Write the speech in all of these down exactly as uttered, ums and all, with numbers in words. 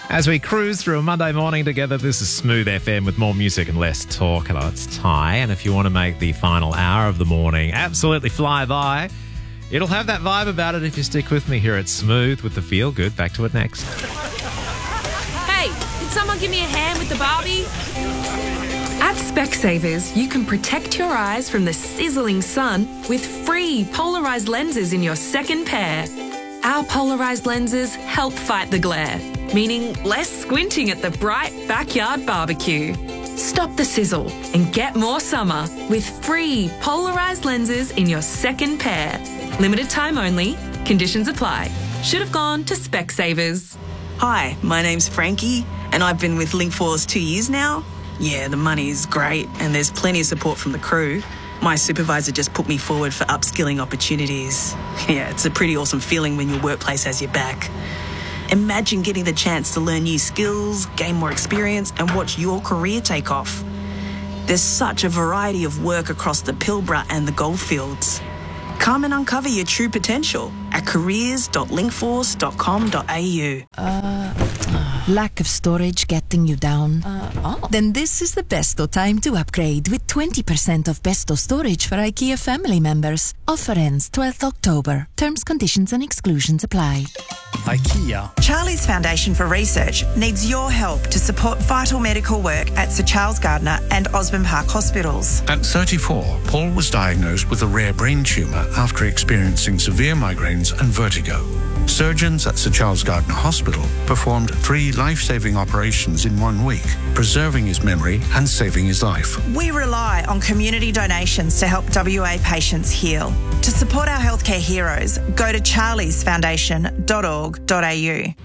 As we cruise through a Monday morning together, this is Smooth F M with more music and less talk. Hello, it's Ty, and if you want to make the final hour of the morning absolutely fly by, it'll have that vibe about it if you stick with me here at Smooth with the Feel Good. Back to it next. Hey, can someone give me a hand with the Barbie? At Specsavers, you can protect your eyes from the sizzling sun with free polarised lenses in your second pair. Our polarised lenses help fight the glare, meaning less squinting at the bright backyard barbecue. Stop the sizzle and get more summer with free polarised lenses in your second pair. Limited time only. Conditions apply. Should have gone to Specsavers. Hi, my name's Frankie, and I've been with Linkforce two years now. Yeah, the money's great, and there's plenty of support from the crew. My supervisor just put me forward for upskilling opportunities. Yeah, it's a pretty awesome feeling when your workplace has your back. Imagine getting the chance to learn new skills, gain more experience, and watch your career take off. There's such a variety of work across the Pilbara and the Goldfields. Come and uncover your true potential at careers dot linkforce dot com dot a u. Uh, uh, lack of storage getting you down? Uh, oh. Then this is the besto time to upgrade with twenty percent off besto storage for IKEA family members. Offer ends twelfth October. Terms, conditions and exclusions apply. IKEA. Charlie's Foundation for Research needs your help to support vital medical work at Sir Charles Gardner and Osborne Park hospitals. At thirty-four, Paul was diagnosed with a rare brain tumour after experiencing severe migraines and vertigo. Surgeons at Sir Charles Gardner Hospital performed three life-saving operations in one week, preserving his memory and saving his life. We rely on community donations to help W A patients heal. To support our healthcare heroes, go to charlies foundation dot org dot a u.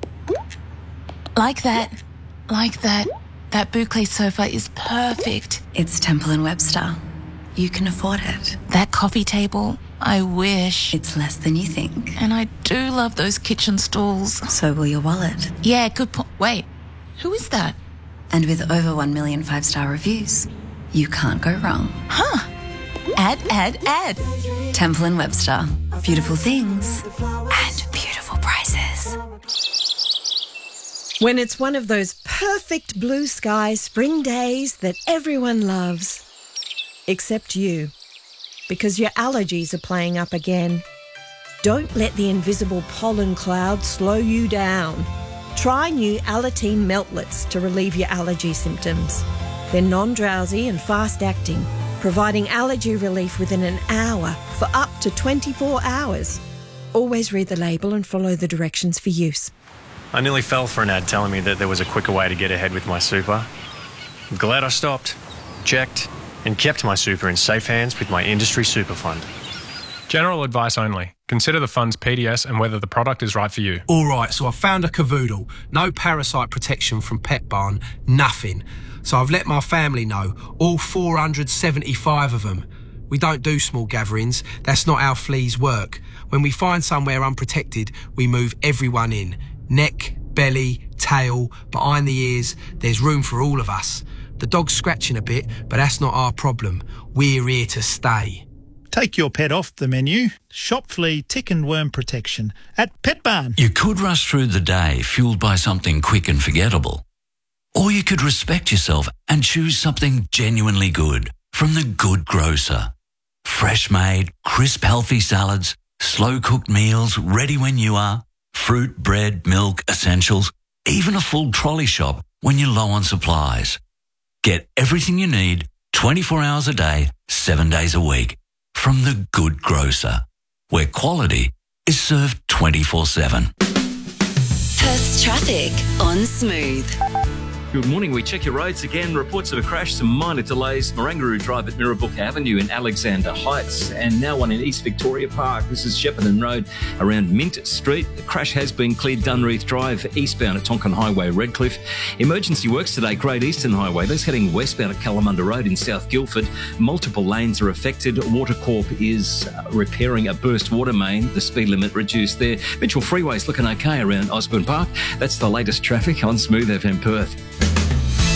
Like that. Like that. That boucle sofa is perfect. It's Temple and Webster. You can afford it. That coffee table, I wish. It's less than you think. And I do love those kitchen stools. So will your wallet. Yeah, good point. Wait, who is that? And with over one million five-star reviews, you can't go wrong. Huh. Add, add, add. Temple and Webster. Beautiful things and beautiful prices. When it's one of those perfect blue sky spring days that everyone loves. Except you. Because your allergies are playing up again. Don't let the invisible pollen cloud slow you down. Try new Alateen Meltlets to relieve your allergy symptoms. They're non-drowsy and fast-acting, providing allergy relief within an hour for up to twenty-four hours. Always read the label and follow the directions for use. I nearly fell for an ad telling me that there was a quicker way to get ahead with my super. I'm glad I stopped, checked, and kept my super in safe hands with my industry super fund. General advice only. Consider the fund's P D S and whether the product is right for you. All right, so I found a cavoodle. No parasite protection from Pet Barn, nothing. So I've let my family know, all four hundred seventy-five of them. We don't do small gatherings. That's not how fleas work. When we find somewhere unprotected, we move everyone in. Neck, belly, tail, behind the ears. There's room for all of us. The dog's scratching a bit, but that's not our problem. We're here to stay. Take your pet off the menu. Shop flea, tick and worm protection at Pet Barn. You could rush through the day fueled by something quick and forgettable. Or you could respect yourself and choose something genuinely good from The Good Grocer. Fresh made, crisp healthy salads, slow cooked meals ready when you are, fruit, bread, milk, essentials, even a full trolley shop when you're low on supplies. Get everything you need twenty-four hours a day, seven days a week from The Good Grocer, where quality is served twenty-four seven. Perth's traffic on Smooth. Good morning. We check your roads again. Reports of a crash, some minor delays. Marangaroo Drive at Mirrabooka Avenue in Alexander Heights, and now one in East Victoria Park. This is Shepparton Road around Mint Street. The crash has been cleared. Dunreath Drive eastbound at Tonkin Highway, Redcliffe. Emergency works today, Great Eastern Highway. Those heading westbound at Kalamunda Road in South Guildford. Multiple lanes are affected. Watercorp is uh, repairing a burst water main. The speed limit reduced there. Mitchell Freeway's looking okay around Osborne Park. That's the latest traffic on Smooth F M Perth.